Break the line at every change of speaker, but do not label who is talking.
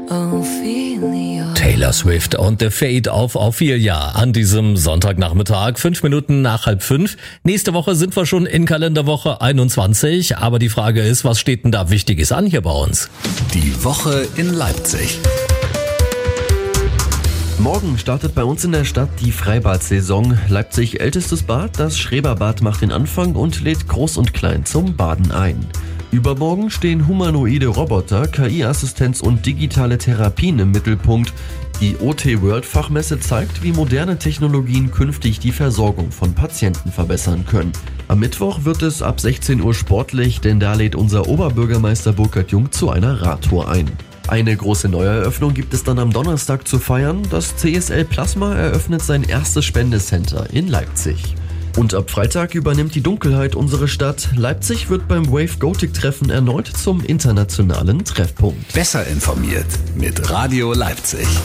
Taylor Swift und The Fate auf Ophelia an diesem Sonntagnachmittag, 5 Minuten nach 4:30. Nächste Woche sind wir schon in Kalenderwoche 21, aber die Frage ist, was steht denn da Wichtiges an hier bei uns?
Die Woche in Leipzig.
Morgen startet bei uns in der Stadt die Freibad-Saison. Leipzig ältestes Bad, das Schreberbad, macht den Anfang und lädt Groß und Klein zum Baden ein. Übermorgen stehen humanoide Roboter, KI-Assistenz und digitale Therapien im Mittelpunkt. Die OT World Fachmesse zeigt, wie moderne Technologien künftig die Versorgung von Patienten verbessern können. Am Mittwoch wird es ab 16 Uhr sportlich, denn da lädt unser Oberbürgermeister Burkhard Jung zu einer Radtour ein. Eine große Neueröffnung gibt es dann am Donnerstag zu feiern. Das CSL Plasma eröffnet sein erstes Spendecenter in Leipzig. Und ab Freitag übernimmt die Dunkelheit unsere Stadt. Leipzig wird beim Wave Gothic Treffen erneut zum internationalen Treffpunkt.
Besser informiert mit Radio Leipzig.